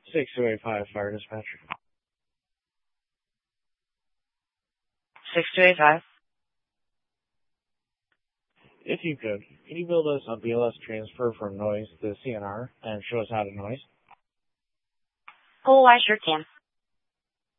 6285 Fire Dispatch. 6285. If you could you build us a BLS transfer from noise to CNR and show us how to noise? Oh, I sure can.